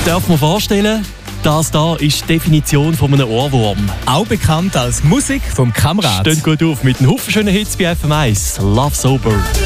Darf man vorstellen, das hier ist die Definition von einem Ohrwurm. Auch bekannt als Musik vom Kamerad. Steht gut auf mit einem Haufen schönen Hits bei FM1. Love Sober.